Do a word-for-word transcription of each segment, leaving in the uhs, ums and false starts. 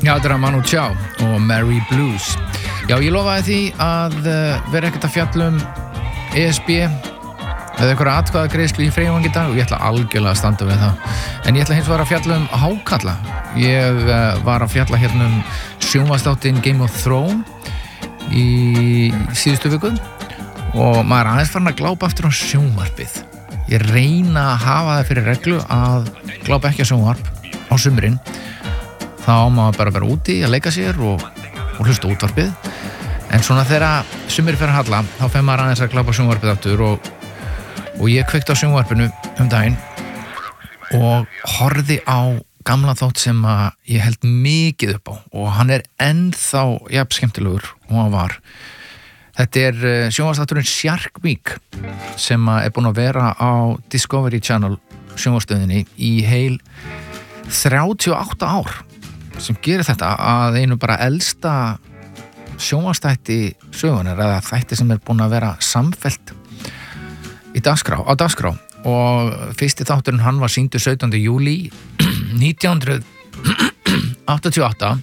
Já, þetta er Manu Chao og Mary Blues. Já, ég lofaði því að uh, vera ekkert að fjalla um E S B eða einhverja atkvæðagreiðslu í Freyvangi í dag og ég ætla algjörlega að standa við það. En ég ætla hins vegar að fjalla um hákarla. Ég uh, var að fjalla hérna um sjónvarpsþáttinn Game of Thrones í síðustu viku og maður aðeins farin að glápa aftur á sjónvarpið. Ég reyna að hafa það fyrir reglu að glápa ekki á sjónvarp á sumrin. Þá á maður bara að vera úti að leika sér og, og hlusta útvarpið. En svona þegar sumir fer að halla, þá fer maður aðeins að glápa sjónvarpið aftur og, og ég kveikti á sjónvarpinu um daginn og horfði á gamla þátt sem að ég held mikið upp á og hann er ennþá jafn skemmtilegur og hann var. Þetta er sjónvarpsþátturinn Shark Week sem er búinn að vera á Discovery Channel sjónvarpsstöðinni í heil þrjátíu og átta ár sem gerir þetta að einu bara elsta sjónvarpsþætti sögunar eða þætti sem er búinn að vera samfellt í dagskrá, á dagskrá og fyrsti þátturinn hann var sýndur sautjánda júlí nítján hundruð áttatíu og átta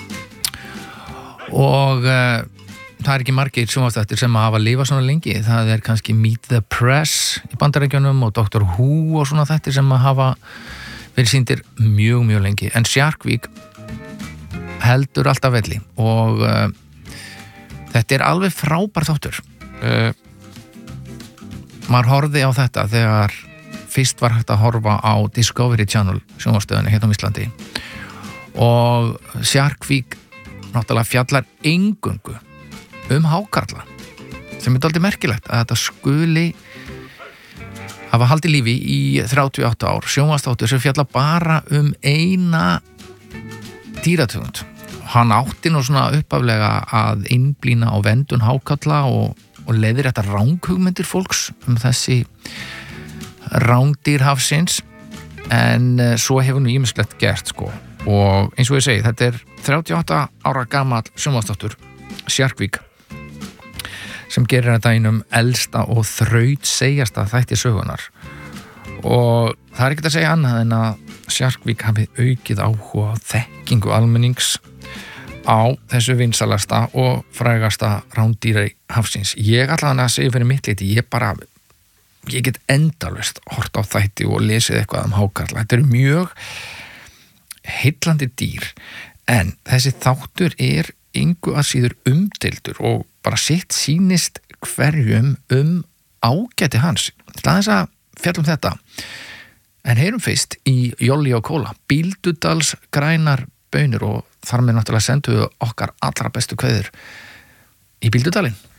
og uh, það er ekki margir sjónvarpsþættir sem hafa lifað svona lengi. Það er kannski Meet the Press í Bandaríkjunum og Doctor Who og svona þættir sem hafa verið sýndir mjög, mjög lengi. En Shark Week heldur alltaf velli og uh, þetta er alveg frábær þáttur. Uh, maður horfði á þetta þegar fyrst var hægt að horfa á Discovery Channel sjónvarpsstöðinni hérna á Íslandi og Shark Week náttúrulega fjallar eingöngu um hákarla sem er dálítið merkilegt að þetta skuli hafa haldið lífi í þrjátíu og átta ár sjónvarpsþáttur sem fjallar bara um eina dýrategund. Hann átti nú svona upphaflega að innblína á verndun hákarla og, og leiðir þetta ranghugmyndir fólks um þessi rándýr hafsins en uh, svo hefur nú ýmislegt gert sko og eins og ég segi þetta er þrjátíu og átta ára gamall sjónvarpsþáttur Shark Week sem gerir þetta einum elsta og þrautsegjasta þætti sögunar og það er ekkert að segja annað en að Shark Week hafi aukið áhuga á þekkingu almennings á þessu vinsalasta og frægasta rándýri hafsins. Ég ætla að segja fyrir mitt leyti, ég bara ég get endalaust hort á þætti og lesið eitthvað um hákarla. Þetta eru mjög heillandi dýr en þessi þáttur er engu að síður umdeildur og bara sitt sýnist hverjum um ágæti hans. Það er þess að fjallum þetta en heyrum fyrst í Jolli og Kóla Bíldudals grænar baunir og þar með náttúrulega sendu okkar allra bestu kveður í Bíldudalinn.